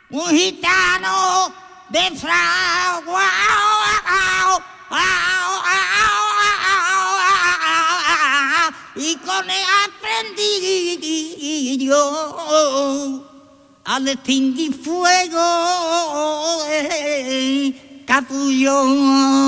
un gitano de fragua y con él aprendí yo a distinguir fuego capullo.